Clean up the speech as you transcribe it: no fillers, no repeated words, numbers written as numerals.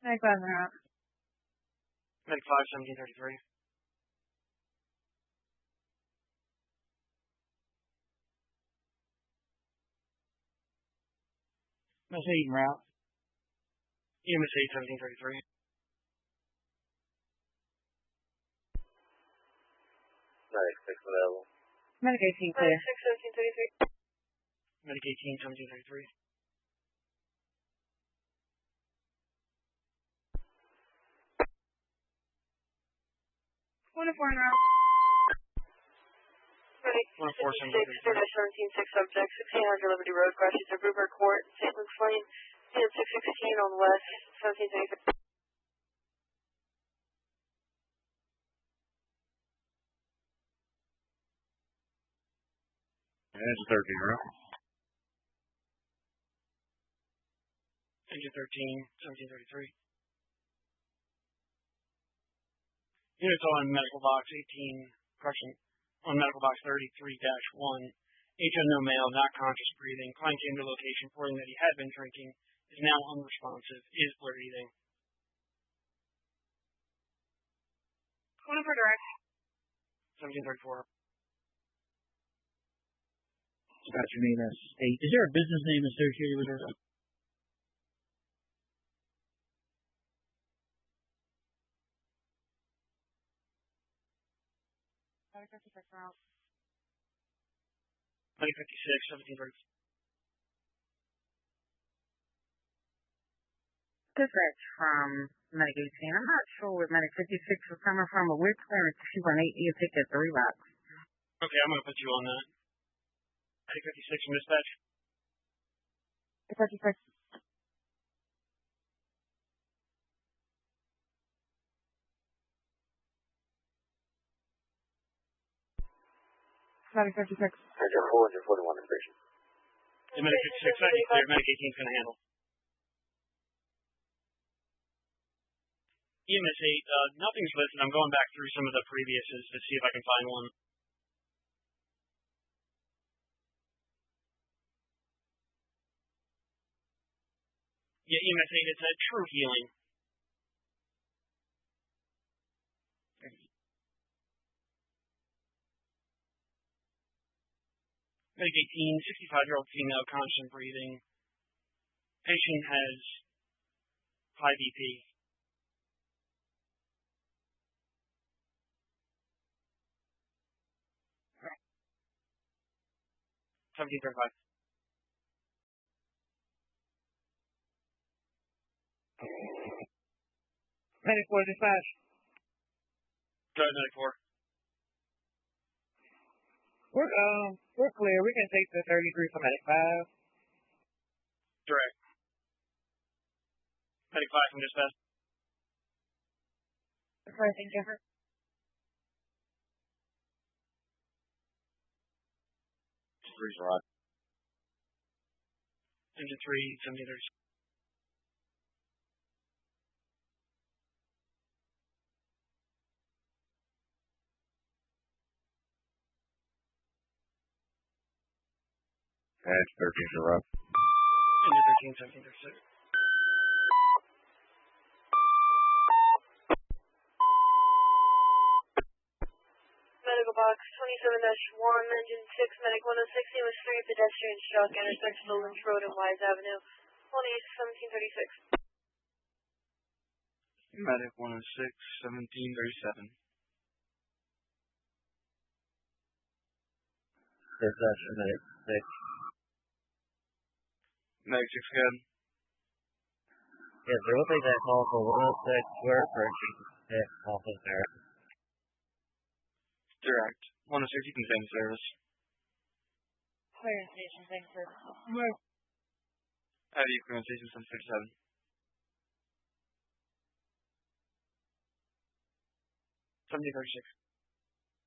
Medic 5 and out. Medic 5, 1733. Medic 8 en route. EMS 8, 1733. Medic 6 available. Medic 18 clear. Medic 6, 1733. Medic 18, 1733. One and 4 en route. Medic 1-4, 1736, 17-6 subject, 1600 Liberty Road, crashes at Bluebird Court, St. Luke's Lane, and 616 on the west, 1733. Engine 13, route. Engine 13, 1733. Units on medical box medical box 33-1. H unknown male, not conscious breathing. Client came to location reporting that he had been drinking, is now unresponsive, is breathing. One for direct. 1734. Got your name as 8. Is there a business name associated with this? Medic 56 en route. Medic 56, 1734. Dispatch from Medic 18. I'm not sure where Medic 56 was coming from, but we're clearing 218 to take that 3 box. Okay, I'm going to put you on that. Medic 56 from dispatch. Medic 56. Medic 56. Engine 4, engine 41 in station. Medic 56, I can clear. Medic 18 is going to handle. EMS 8, nothing's listed. I'm going back through some of the previous's to see if I can find one. Yeah, EMS 8, it's a true healing. Medic 18, 65-year-old female, constant breathing. Patient has high BP. $17.35. Medic 4 dispatch. Go ahead, Medic 4. We're clear. We can take the 33 for Medic 5. Direct. Medic 5 from dispatch. Okay, thank you. Three's right. Engine 3, 1736. Engine 13's are up. Engine 13, 1736. Medical box 27-1, engine 6, medic 106, was 3, pedestrian struck, intersection of Lynch Road and Wise Avenue, 1736. Medic 106, 1737. Dispatch, medic 6. Medic 6 good. Yes, sir. We'll take that call for 106. We're approaching it off of there. Direct. 106, you can send service. Clear station, thanks for. How do you clear station 737? 1736.